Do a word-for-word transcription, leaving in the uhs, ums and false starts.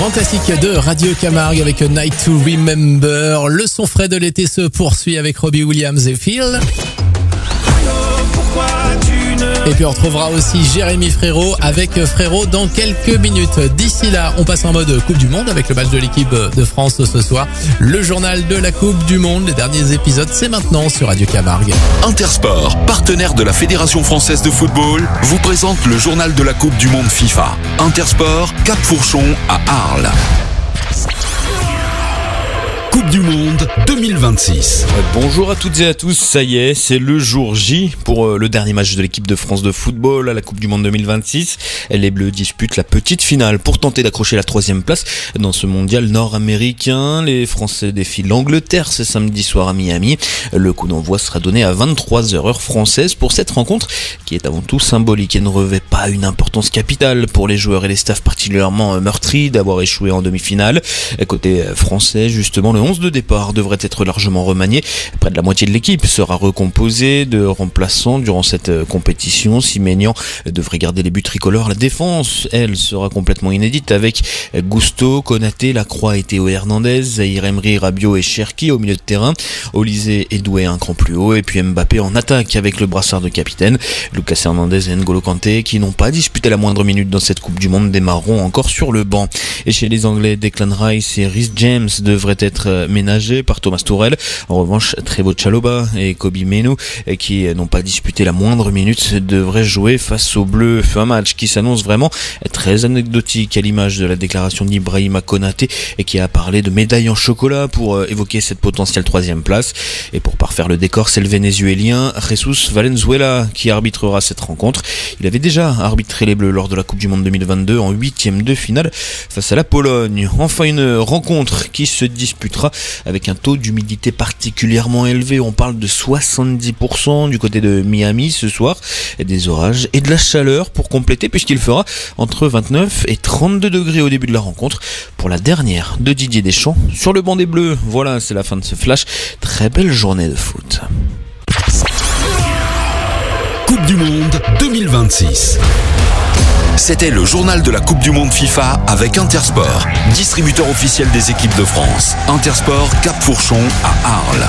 Grand classique de Radio Camargue avec Night to Remember. Le son frais de l'été se poursuit avec Robbie Williams et Phil. Et puis on retrouvera aussi Jérémy Frérot avec Frérot dans quelques minutes. D'ici là, on passe en mode Coupe du Monde avec le match de l'équipe de France ce soir. Le journal de la Coupe du Monde, les derniers épisodes, c'est maintenant sur Radio Camargue. Intersport, partenaire de la Fédération Française de Football, vous présente le journal de la Coupe du Monde FIFA. Intersport, Cap-Fourchon à Arles. Coupe du Monde deux mille vingt-six. Bonjour à toutes et à tous, ça y est, c'est le jour J pour le dernier match de l'équipe de France de football à la Coupe du Monde deux mille vingt-six. Les Bleus disputent la petite finale pour tenter d'accrocher la troisième place dans ce mondial nord-américain. Les Français défient l'Angleterre ce samedi soir à Miami. Le coup d'envoi sera donné à vingt-trois heures heure française pour cette rencontre qui est avant tout symbolique et ne revêt pas une importance capitale pour les joueurs et les staffs particulièrement meurtris d'avoir échoué en demi-finale. Côté français, justement, le onze de départ devrait être largement remanié. Près de la moitié de l'équipe sera recomposée de remplaçants durant cette compétition. Siménian devrait garder les buts tricolores. La défense, elle, sera complètement inédite avec Gusto, Konaté, Lacroix et Théo Hernandez, Zahir Emery, Rabiot et Cherki au milieu de terrain, Olysée et Doué un cran plus haut et puis Mbappé en attaque avec le brassard de capitaine. Lucas Hernandez et N'Golo Kanté, qui n'ont pas disputé la moindre minute dans cette Coupe du Monde, démarreront encore sur le banc. Et chez les Anglais, Declan Rice et Reece James devraient être ménagés par Thomas Tuchel. En revanche, Trevoh Chalobah et Kobbie Mainoo, qui n'ont pas disputé la moindre minute, devraient jouer face aux Bleus. Un match qui s'annonce vraiment très anecdotique à l'image de la déclaration d'Ibrahima Konaté et qui a parlé de médaille en chocolat pour évoquer cette potentielle troisième place. Et pour parfaire le décor, c'est le Vénézuélien Jesus Valenzuela qui arbitrera cette rencontre. Il avait déjà arbitré les Bleus lors de la Coupe du Monde deux mille vingt-deux en huitième de finale face à la Pologne. Enfin, une rencontre qui se disputera avec un taux d'humidité particulièrement élevé. On parle de soixante-dix pour cent du côté de Miami ce soir, et des orages et de la chaleur pour compléter, puisqu'il fera entre vingt-neuf et trente-deux degrés au début de la rencontre pour la dernière de Didier Deschamps sur le banc des Bleus. Voilà, c'est la fin de ce flash. Très belle journée de foot. Coupe du Monde deux mille vingt-six. C'était le journal de la Coupe du Monde FIFA avec Intersport, distributeur officiel des équipes de France. Intersport, Cap-Fourchon à Arles.